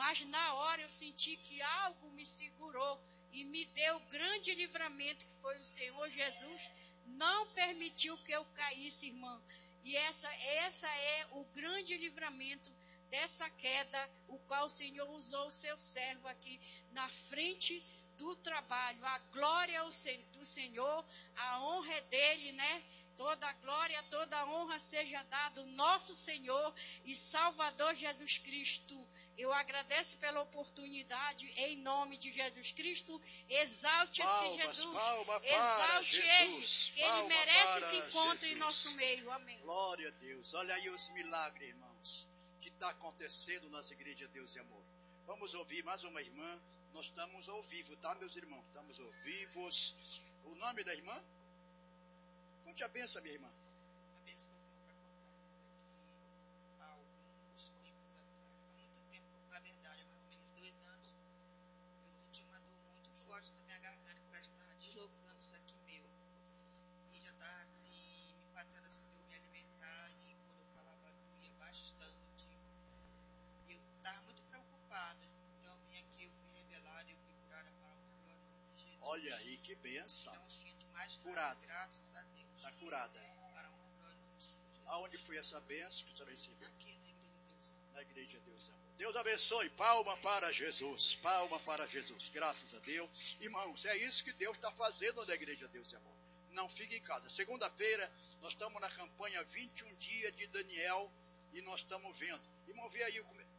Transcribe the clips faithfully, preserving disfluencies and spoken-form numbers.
mas na hora eu senti que algo me segurou e me deu grande livramento, que foi o Senhor Jesus, não permitiu que eu caísse, irmã. E essa, essa é o grande livramento dessa queda, o qual o Senhor usou o seu servo aqui na frente do trabalho. A glória do Senhor, a honra é dele, né? Toda a glória, toda a honra seja dada ao nosso Senhor e Salvador Jesus Cristo. Eu agradeço pela oportunidade, em nome de Jesus Cristo. Exalte esse Jesus. Palma Exalte Jesus, ele. Ele merece esse encontro Jesus. Em nosso meio. Amém. Glória a Deus. Olha aí os milagres, irmãos, que está acontecendo nas igrejas Deus e Amor. Vamos ouvir mais uma irmã. Nós estamos ao vivo, tá, meus irmãos? Estamos ao vivo. O nome da irmã? Conte a benção, minha irmã. A benção que eu tenho para contar aqui, há alguns tempos atrás, há muito tempo, na verdade, há mais ou menos dois anos, eu senti uma dor muito forte na minha garganta, para estar deslocando isso aqui meu. E já estava assim, me batendo assim, de eu me alimentar, e quando eu falava, doía bastante. E eu estava muito preocupada. Então eu vim aqui, eu fui revelada, eu fui curada para o glória de Jesus. Olha aí, que benção. Então eu sinto mais curada. Graças a Deus. Está curada. Aonde foi essa bênção que a senhora recebeu? Aqui na igreja Deus. Na igreja Deus Amor. Deus abençoe. Palma para Jesus. Palma para Jesus. Graças a Deus. Irmãos, é isso que Deus está fazendo na igreja Deus Amor. Não fique em casa. Segunda-feira, nós estamos na campanha vinte e um dias de Daniel e nós estamos vendo. Irmão, vê aí o começo.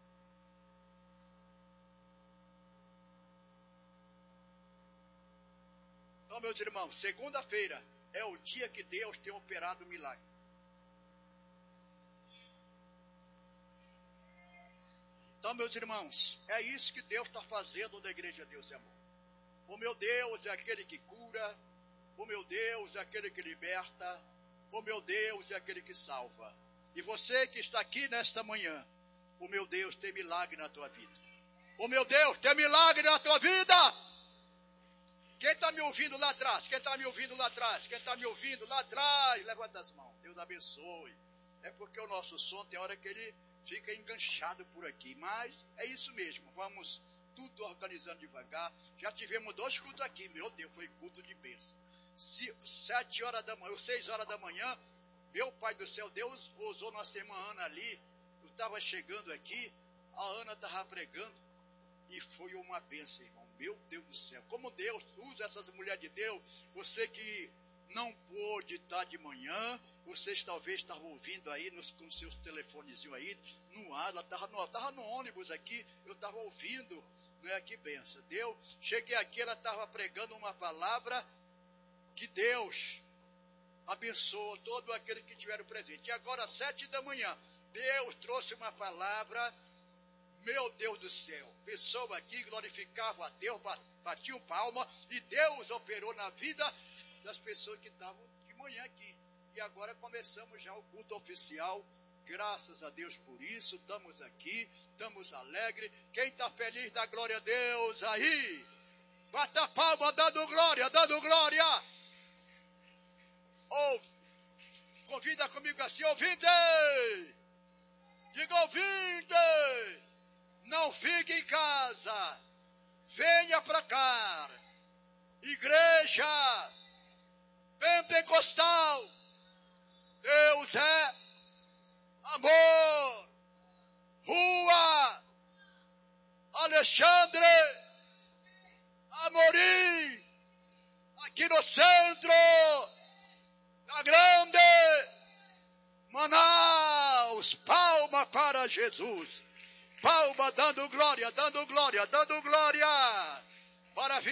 Então, meus irmãos, segunda-feira é o dia que Deus tem operado o milagre. Então, meus irmãos, é isso que Deus está fazendo na igreja Deus e Amor. O meu Deus é aquele que cura, o meu Deus é aquele que liberta, o meu Deus é aquele que salva. E você que está aqui nesta manhã, o meu Deus tem milagre na tua vida. O meu Deus tem milagre na tua vida. Quem está me ouvindo lá atrás? Quem está me ouvindo lá atrás? Quem está me ouvindo lá atrás? Levanta as mãos. Deus abençoe. É porque o nosso som tem hora que ele fica enganchado por aqui. Mas é isso mesmo. Vamos tudo organizando devagar. Já tivemos dois cultos aqui. Meu Deus, foi culto de bênção. Se, sete horas da manhã, ou seis horas da manhã, meu Pai do céu, Deus usou nossa irmã Ana ali. Eu estava chegando aqui, a Ana estava pregando. E foi uma bênção, irmão. Meu Deus do céu. Como Deus usa essas mulheres de Deus. Você que não pôde estar de manhã. Vocês talvez estavam ouvindo aí nos, com seus telefonezinhos aí. No ar. Ela estava no, tava no ônibus aqui. Eu estava ouvindo. Não é? Que bênção. Deus. Cheguei aqui. Ela estava pregando uma palavra. Que Deus abençoa todo aquele que tiver presente. E agora, às sete da manhã. Deus trouxe uma palavra. Meu Deus do céu, pessoa aqui glorificava a Deus, batiam palma, e Deus operou na vida das pessoas que estavam de manhã aqui. E agora começamos já o culto oficial, graças a Deus por isso, estamos aqui, estamos alegres. Quem está feliz, dá glória a Deus aí. Bata palma, dando glória, dando glória. Ouve, convida comigo assim, ouvinte, diga ouvinte. Não fique em casa, venha para cá, igreja pentecostal, Deus é amor, Rua Alexandre Amorim, aqui no centro da grande Manaus. Palma para Jesus. Palma dando glória, dando glória, dando glória para a vida.